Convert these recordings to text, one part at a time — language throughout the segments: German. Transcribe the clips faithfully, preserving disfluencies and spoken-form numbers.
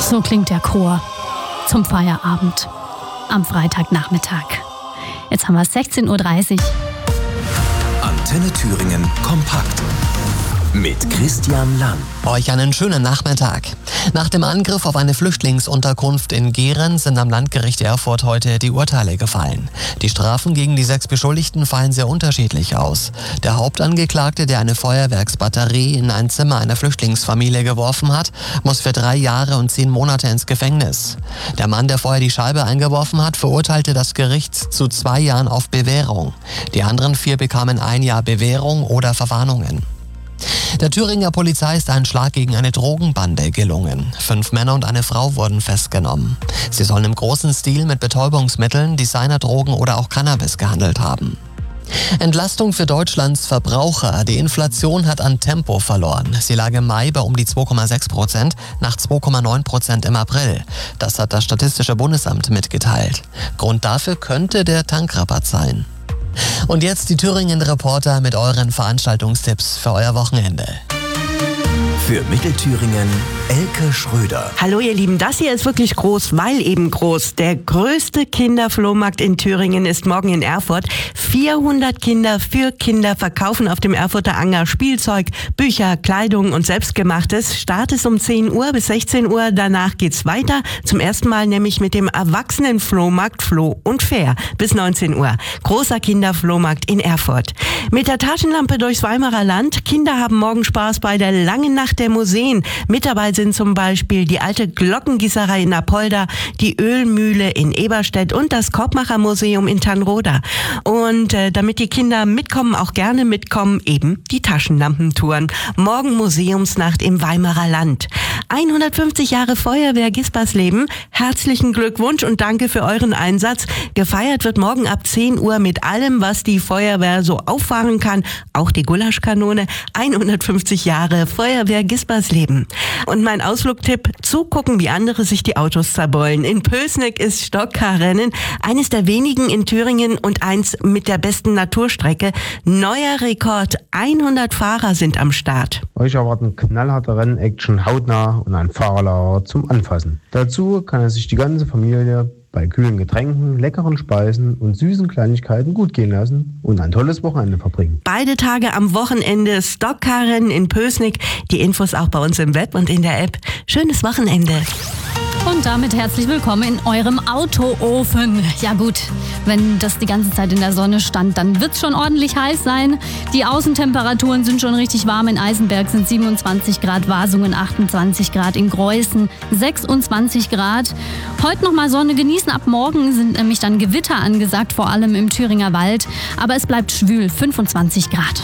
So klingt der Chor zum Feierabend am Freitagnachmittag. Jetzt haben wir sechzehn Uhr dreißig. Antenne Thüringen kompakt mit Christian Lang. Euch einen schönen Nachmittag. Nach dem Angriff auf eine Flüchtlingsunterkunft in Gehren sind am Landgericht Erfurt heute die Urteile gefallen. Die Strafen gegen die sechs Beschuldigten fallen sehr unterschiedlich aus. Der Hauptangeklagte, der eine Feuerwerksbatterie in ein Zimmer einer Flüchtlingsfamilie geworfen hat, muss für drei Jahre und zehn Monate ins Gefängnis. Der Mann, der vorher die Scheibe eingeworfen hat, verurteilte das Gericht zu zwei Jahren auf Bewährung. Die anderen vier bekamen ein Jahr Bewährung oder Verwarnungen. Der Thüringer Polizei ist ein Schlag gegen eine Drogenbande gelungen. Fünf Männer und eine Frau wurden festgenommen. Sie sollen im großen Stil mit Betäubungsmitteln, Designerdrogen oder auch Cannabis gehandelt haben. Entlastung für Deutschlands Verbraucher. Die Inflation hat an Tempo verloren. Sie lag im Mai bei um die zwei Komma sechs Prozent, nach zwei Komma neun Prozent im April. Das hat das Statistische Bundesamt mitgeteilt. Grund dafür könnte der Tankrabatt sein. Und jetzt die Thüringen-Reporter mit euren Veranstaltungstipps für euer Wochenende. Für Mittelthüringen Elke Schröder. Hallo ihr Lieben, das hier ist wirklich groß, weil eben groß. Der größte Kinderflohmarkt in Thüringen ist morgen in Erfurt. vierhundert Kinder für Kinder verkaufen auf dem Erfurter Anger Spielzeug, Bücher, Kleidung und Selbstgemachtes. Start ist um zehn Uhr bis sechzehn Uhr, danach geht's weiter. Zum ersten Mal nämlich mit dem Erwachsenenflohmarkt Floh und Fair bis neunzehn Uhr. Großer Kinderflohmarkt in Erfurt. Mit der Taschenlampe durchs Weimarer Land. Kinder haben morgen Spaß bei der langen Nacht der Museen. Mit dabei sind zum Beispiel die alte Glockengießerei in Apolda, die Ölmühle in Eberstedt und das Korbmachermuseum in Tannroda. Und äh, damit die Kinder mitkommen, auch gerne mitkommen, eben die Taschenlampentouren. Morgen Museumsnacht im Weimarer Land. hundertfünfzig Jahre Feuerwehr Gispersleben. Herzlichen Glückwunsch und danke für euren Einsatz. Gefeiert wird morgen ab zehn Uhr mit allem, was die Feuerwehr so auffahren kann. Auch die Gulaschkanone. hundertfünfzig Jahre Feuerwehr Gispersleben. Und mein Ausflugtipp: zugucken, wie andere sich die Autos zerbeulen. In Pößneck ist Stockkarrennen eines der wenigen in Thüringen und eins mit der besten Naturstrecke. Neuer Rekord, hundert Fahrer sind am Start. Euch erwarten knallharte Rennaction hautnah und ein Fahrerlager zum Anfassen. Dazu kann es sich die ganze Familie bei kühlen Getränken, leckeren Speisen und süßen Kleinigkeiten gut gehen lassen und ein tolles Wochenende verbringen. Beide Tage am Wochenende Stockkarrennen in Pößneck. Die Infos auch bei uns im Web und in der App. Schönes Wochenende. Und damit herzlich willkommen in eurem Autoofen. Ja gut, wenn das die ganze Zeit in der Sonne stand, dann wird es schon ordentlich heiß sein. Die Außentemperaturen sind schon richtig warm. In Eisenberg sind siebenundzwanzig Grad, Wasungen achtundzwanzig Grad, in Greußen sechsundzwanzig Grad. Heute nochmal Sonne genießen. Ab morgen sind nämlich dann Gewitter angesagt, vor allem im Thüringer Wald. Aber es bleibt schwül, fünfundzwanzig Grad.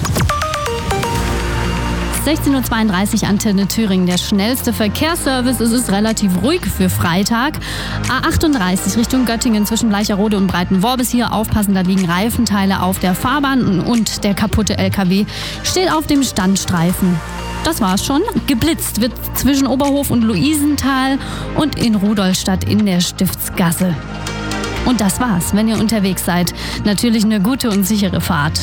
sechzehn Uhr zweiunddreißig, Antenne Thüringen, der schnellste Verkehrsservice. Es ist relativ ruhig für Freitag. A achtunddreißig Richtung Göttingen zwischen Bleicherode und Breitenworbis. Hier aufpassen, da liegen Reifenteile auf der Fahrbahn und der kaputte L K W steht auf dem Standstreifen. Das war's schon. Geblitzt wird zwischen Oberhof und Luisenthal und in Rudolstadt in der Stiftsgasse. Und das war's. Wenn ihr unterwegs seid, natürlich eine gute und sichere Fahrt.